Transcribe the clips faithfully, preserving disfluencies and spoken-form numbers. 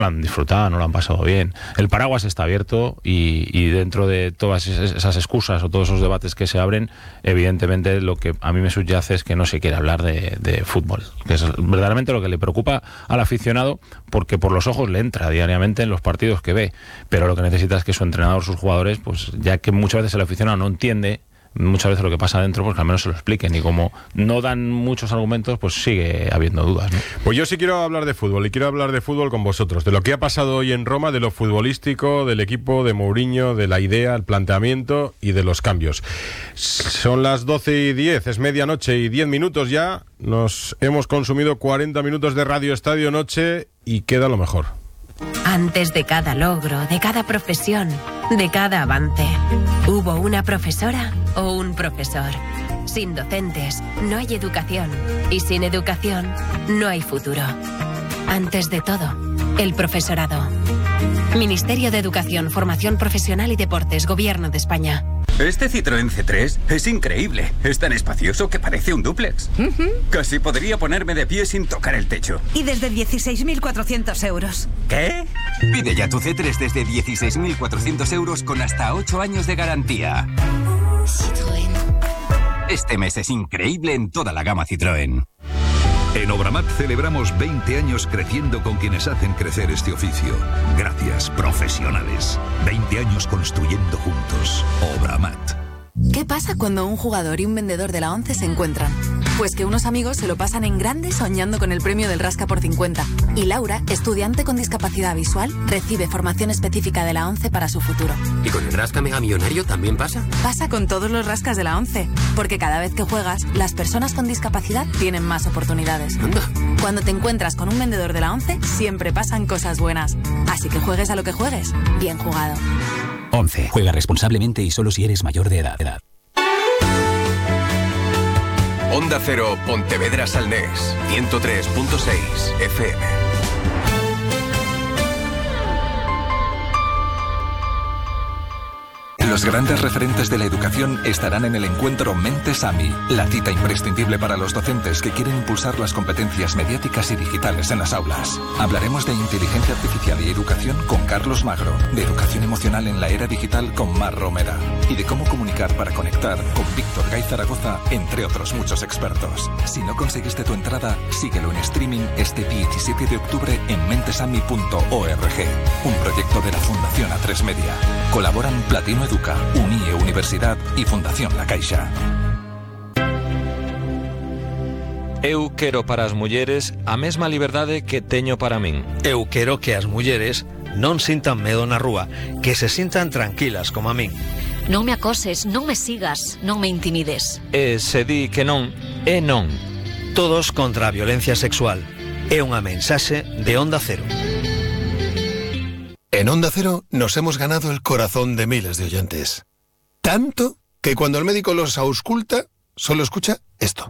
lo han disfrutado, no lo han pasado bien. El paraguas está abierto y, y dentro de todas esas excusas o todos esos debates que se abren, evidentemente lo que a mí me subyace es que no se quiere hablar de, de fútbol, que es verdaderamente lo que le preocupa al aficionado, porque por los ojos le entra diariamente en los partidos que ve, pero lo que necesita es que su entrenador, sus jugadores, pues ya que muchas veces el aficionado no entiende muchas veces lo que pasa adentro, pues que al menos se lo expliquen, y como no dan muchos argumentos, pues sigue habiendo dudas, ¿no? Pues yo sí quiero hablar de fútbol, y quiero hablar de fútbol con vosotros, de lo que ha pasado hoy en Roma, de lo futbolístico, del equipo de Mourinho, de la idea, el planteamiento y de los cambios. Son las doce y diez, es medianoche y diez minutos ya, nos hemos consumido cuarenta minutos de Radio Estadio Noche y queda lo mejor. Antes de cada logro, de cada profesión, de cada avance, hubo una profesora o un profesor. Sin docentes no hay educación, y sin educación no hay futuro. Antes de todo, el profesorado. Ministerio de Educación, Formación Profesional y Deportes, Gobierno de España. Este Citroën C tres es increíble. Es tan espacioso que parece un dúplex. Uh-huh. Casi podría ponerme de pie sin tocar el techo. Y desde dieciséis mil cuatrocientos euros. ¿Qué? Pide ya tu C tres desde dieciséis mil cuatrocientos euros con hasta ocho años de garantía. Citroën. Este mes es increíble en toda la gama Citroën. En Obramat celebramos veinte años creciendo con quienes hacen crecer este oficio. Gracias, profesionales. veinte años construyendo juntos. Obramat. ¿Qué pasa cuando un jugador y un vendedor de la ONCE se encuentran? Pues que unos amigos se lo pasan en grande soñando con el premio del Rasca por cincuenta. Y Laura, estudiante con discapacidad visual, recibe formación específica de la ONCE para su futuro. ¿Y con el Rasca Mega Millonario también pasa? Pasa con todos los rascas de la ONCE. Porque cada vez que juegas, las personas con discapacidad tienen más oportunidades. Anda. Cuando te encuentras con un vendedor de la ONCE, siempre pasan cosas buenas. Así que juegues a lo que juegues, bien jugado. ONCE. Juega responsablemente y solo si eres mayor de edad. Onda Cero, Pontevedra Salnés, ciento tres punto seis F M. Los grandes referentes de la educación estarán en el encuentro Mentes AMI, la cita imprescindible para los docentes que quieren impulsar las competencias mediáticas y digitales en las aulas. Hablaremos de inteligencia artificial y educación con Carlos Magro, de educación emocional en la era digital con Mar Romera y de cómo comunicar para conectar con Víctor Gay Zaragoza, entre otros muchos expertos. Si no conseguiste tu entrada, síguelo en streaming este diecisiete de octubre en mentesami punto org, un proyecto de la Fundación A tres Media. Colaboran Platino Educa, Unie Universidad y Fundación La Caixa. Eu quero para as mulleres a mesma liberdade que teño para min. Eu quero que as mulleres non sintan medo na rúa, que se sintan tranquilas como a min. Non me acoses, non me sigas, non me intimides. E se di que non, é non. Todos contra a violencia sexual. É unha mensaxe de Onda Cero. En Onda Cero nos hemos ganado el corazón de miles de oyentes. Tanto que cuando el médico los ausculta, solo escucha esto.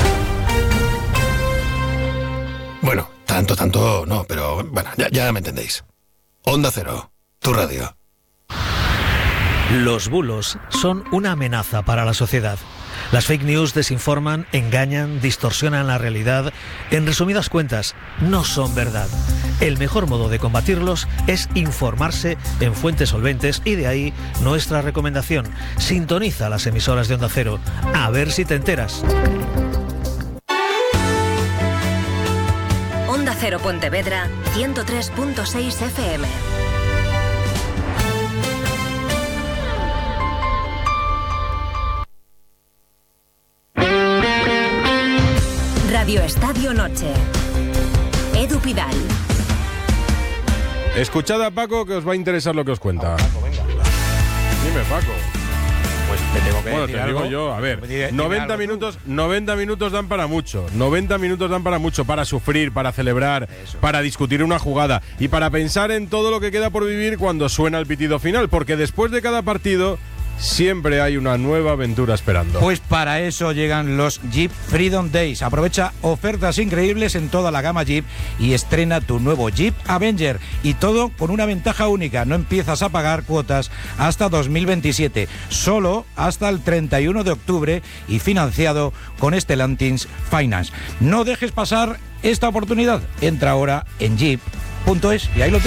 Bueno, tanto, tanto no, pero bueno, ya, ya me entendéis. Onda Cero, tu radio. Los bulos son una amenaza para la sociedad. Las fake news desinforman, engañan, distorsionan la realidad. En resumidas cuentas, no son verdad. El mejor modo de combatirlos es informarse en fuentes solventes y de ahí nuestra recomendación. Sintoniza las emisoras de Onda Cero. A ver si te enteras. Onda Cero Pontevedra, ciento tres punto seis F M. Radio Estadio Noche. Edu Pidal. Escuchad a Paco, que os va a interesar lo que os cuenta. Ah, Paco, venga. Dime, Paco. Pues te tengo que bueno, decir te algo. digo yo, a ver, Dime, noventa dime minutos, noventa minutos dan para mucho. noventa minutos dan para mucho, para sufrir, para celebrar, Eso. para discutir una jugada y para pensar en todo lo que queda por vivir cuando suena el pitido final, porque después de cada partido siempre hay una nueva aventura esperando. Pues para eso llegan los Jeep Freedom Days. Aprovecha ofertas increíbles en toda la gama Jeep y estrena tu nuevo Jeep Avenger. Y todo con una ventaja única. No empiezas a pagar cuotas hasta dos mil veintisiete. Solo hasta el treinta y uno de octubre y financiado con Stellantis Finance. No dejes pasar esta oportunidad. Entra ahora en jeep punto es y ahí lo